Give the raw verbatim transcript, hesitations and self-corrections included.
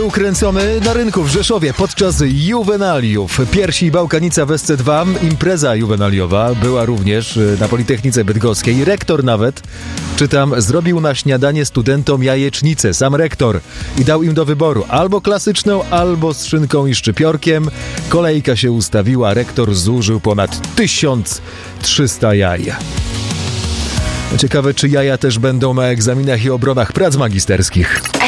był kręcony na rynku w Rzeszowie podczas juwenaliów. Piersi i Bałkanica w S C dwa. Impreza juwenaliowa była również na Politechnice Bydgoskiej. Rektor nawet, czytam, zrobił na śniadanie studentom jajecznicę. Sam rektor. I dał im do wyboru albo klasyczną, albo z szynką i szczypiorkiem. Kolejka się ustawiła. Rektor zużył ponad tysiąc trzysta jaj. Ciekawe, czy jaja też będą na egzaminach i obronach prac magisterskich.